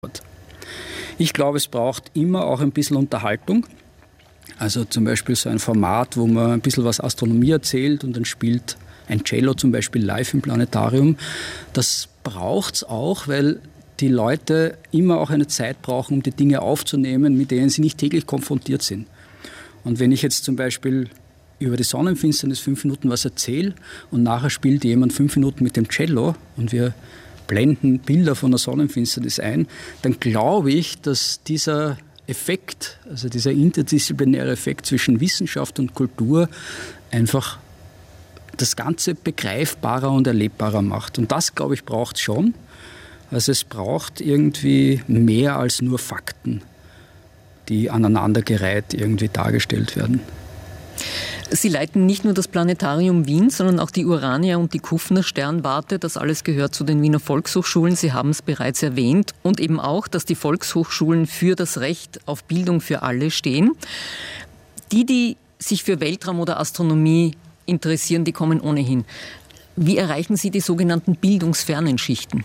Ich glaube, es braucht immer auch ein bisschen Unterhaltung. Also zum Beispiel so ein Format, wo man ein bisschen was Astronomie erzählt und dann spielt ein Cello zum Beispiel live im Planetarium. Das braucht es auch, weil die Leute immer auch eine Zeit brauchen, um die Dinge aufzunehmen, mit denen sie nicht täglich konfrontiert sind. Und wenn ich jetzt zum Beispiel über die Sonnenfinsternis 5 Minuten was erzähle und nachher spielt jemand 5 Minuten mit dem Cello und wir blenden Bilder von der Sonnenfinsternis ein, dann glaube ich, dass dieser Effekt, also dieser interdisziplinäre Effekt zwischen Wissenschaft und Kultur einfach das Ganze begreifbarer und erlebbarer macht. Und das, glaube ich, braucht es schon. Also es braucht irgendwie mehr als nur Fakten, die aneinandergereiht irgendwie dargestellt werden. Sie leiten nicht nur das Planetarium Wien, sondern auch die Urania und die Kufner Sternwarte. Das alles gehört zu den Wiener Volkshochschulen. Sie haben es bereits erwähnt. Und eben auch, dass die Volkshochschulen für das Recht auf Bildung für alle stehen. Die sich für Weltraum oder Astronomie interessieren, die kommen ohnehin. Wie erreichen Sie die sogenannten bildungsfernen Schichten?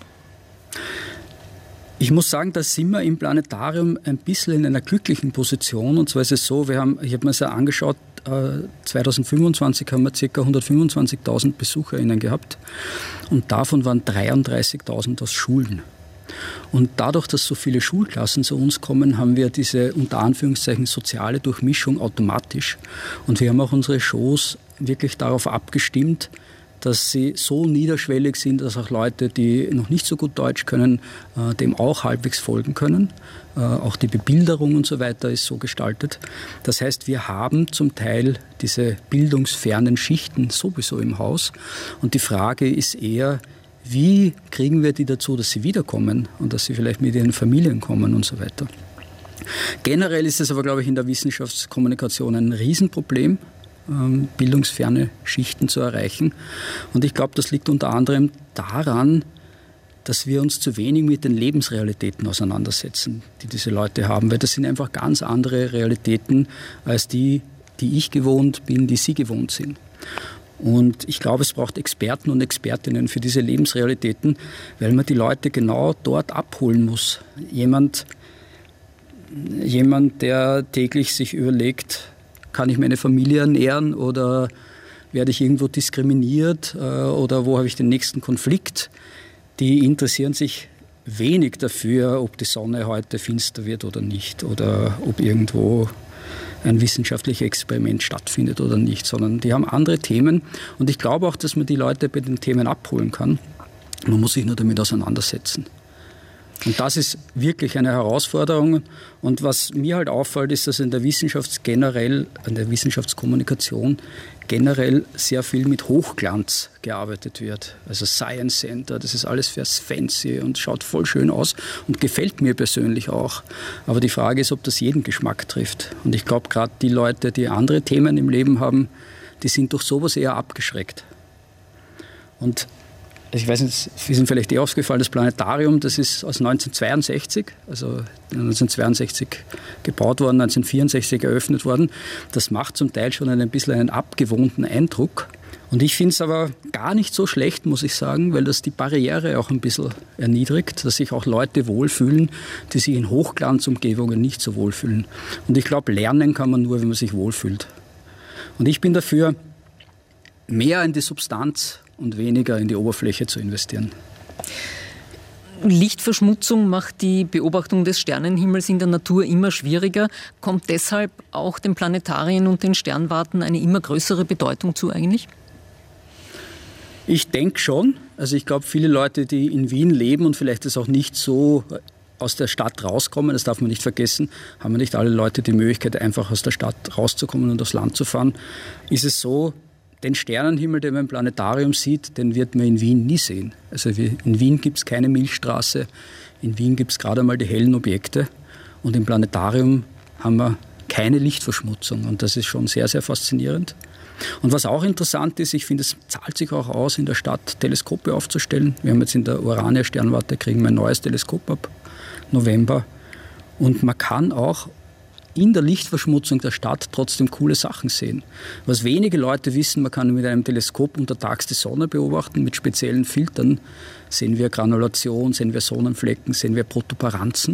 Ich muss sagen, da sind wir im Planetarium ein bisschen in einer glücklichen Position. Und zwar ist es so, ich habe mir das ja angeschaut, 2025 haben wir ca. 125.000 BesucherInnen gehabt. Und davon waren 33.000 aus Schulen. Und dadurch, dass so viele Schulklassen zu uns kommen, haben wir diese unter Anführungszeichen soziale Durchmischung automatisch. Und wir haben auch unsere Shows wirklich darauf abgestimmt, dass sie so niederschwellig sind, dass auch Leute, die noch nicht so gut Deutsch können, dem auch halbwegs folgen können. Auch die Bebilderung und so weiter ist so gestaltet. Das heißt, wir haben zum Teil diese bildungsfernen Schichten sowieso im Haus. Und die Frage ist eher, wie kriegen wir die dazu, dass sie wiederkommen und dass sie vielleicht mit ihren Familien kommen und so weiter. Generell ist es aber, glaube ich, in der Wissenschaftskommunikation ein Riesenproblem, bildungsferne Schichten zu erreichen. Und ich glaube, das liegt unter anderem daran, dass wir uns zu wenig mit den Lebensrealitäten auseinandersetzen, die diese Leute haben. Weil das sind einfach ganz andere Realitäten als die ich gewohnt bin, die sie gewohnt sind. Und ich glaube, es braucht Experten und Expertinnen für diese Lebensrealitäten, weil man die Leute genau dort abholen muss. Jemand, der täglich sich überlegt, kann ich meine Familie ernähren oder werde ich irgendwo diskriminiert oder wo habe ich den nächsten Konflikt? Die interessieren sich wenig dafür, ob die Sonne heute finster wird oder nicht oder ob irgendwo ein wissenschaftliches Experiment stattfindet oder nicht, sondern die haben andere Themen. Und ich glaube auch, dass man die Leute bei den Themen abholen kann. Man muss sich nur damit auseinandersetzen. Und das ist wirklich eine Herausforderung. Und was mir halt auffällt, ist, dass in der Wissenschaftskommunikation generell sehr viel mit Hochglanz gearbeitet wird. Also Science Center, das ist alles sehr fancy und schaut voll schön aus und gefällt mir persönlich auch. Aber die Frage ist, ob das jeden Geschmack trifft. Und ich glaube, gerade die Leute, die andere Themen im Leben haben, die sind durch sowas eher abgeschreckt. Und ich weiß nicht, Sie sind vielleicht aufgefallen, das Planetarium, das ist aus 1962, also 1962 gebaut worden, 1964 eröffnet worden. Das macht zum Teil schon ein bisschen einen abgewohnten Eindruck. Und ich finde es aber gar nicht so schlecht, muss ich sagen, weil das die Barriere auch ein bisschen erniedrigt, dass sich auch Leute wohlfühlen, die sich in Hochglanzumgebungen nicht so wohlfühlen. Und ich glaube, lernen kann man nur, wenn man sich wohlfühlt. Und ich bin dafür, mehr in die Substanz und weniger in die Oberfläche zu investieren. Lichtverschmutzung macht die Beobachtung des Sternenhimmels in der Natur immer schwieriger. Kommt deshalb auch den Planetarien und den Sternwarten eine immer größere Bedeutung zu eigentlich? Ich denke schon. Also ich glaube, viele Leute, die in Wien leben und vielleicht das auch nicht so aus der Stadt rauskommen, das darf man nicht vergessen, haben ja nicht alle Leute die Möglichkeit, einfach aus der Stadt rauszukommen und aufs Land zu fahren. Ist es so, den Sternenhimmel, den man im Planetarium sieht, den wird man in Wien nie sehen. Also in Wien gibt es keine Milchstraße, in Wien gibt es gerade einmal die hellen Objekte und im Planetarium haben wir keine Lichtverschmutzung und das ist schon sehr, sehr faszinierend. Und was auch interessant ist, ich finde, es zahlt sich auch aus, in der Stadt Teleskope aufzustellen. Wir haben jetzt in der Urania Sternwarte kriegen wir ein neues Teleskop ab November und man kann auch in der Lichtverschmutzung der Stadt trotzdem coole Sachen sehen. Was wenige Leute wissen, man kann mit einem Teleskop untertags die Sonne beobachten, mit speziellen Filtern sehen wir Granulation, sehen wir Sonnenflecken, sehen wir Protuberanzen.